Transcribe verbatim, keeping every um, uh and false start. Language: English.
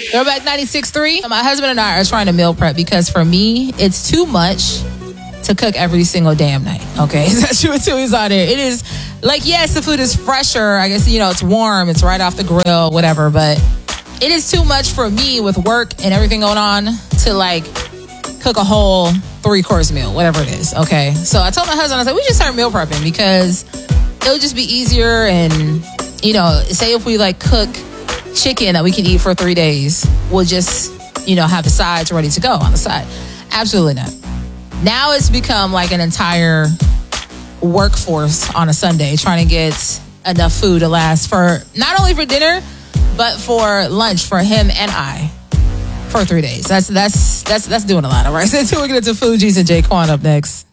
Throwback ninety-six point three. My husband and I are trying to meal prep because for me, it's too much to cook every single damn night. Okay, that's true too. He's on there. It is like, yes, the food is fresher. I guess, you know, it's warm. It's right off the grill, whatever. But it is too much for me with work and everything going on to like cook a whole three course meal, whatever it is. Okay, so I told my husband, I said, we should start meal prepping because it would just be easier. And, you know, say if we like cook chicken that we can eat for three days, we'll just, you know, have the sides ready to go on the side. Absolutely not. Now it's become like an entire workforce on a Sunday trying to get enough food to last for not only for dinner, but for lunch for him and I for three days. That's that's that's that's doing a lot. All right. So we're going to Fugees and Jay Quan up next.